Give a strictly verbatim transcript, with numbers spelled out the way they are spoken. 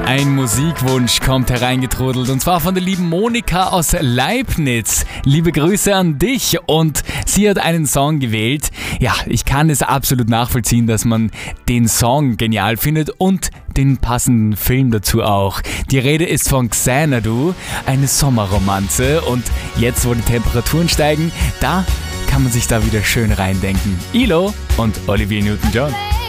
Ein Musikwunsch kommt hereingetrudelt und zwar von der lieben Monika aus Leibniz. Liebe Grüße an dich und sie hat einen Song gewählt. Ja, ich kann es absolut nachvollziehen, dass man den Song genial findet und den passenden Film dazu auch. Die Rede ist von Xanadu, eine Sommerromanze und jetzt, wo die Temperaturen steigen, da kann man sich da wieder schön reindenken. I L O und Olivia Newton-John.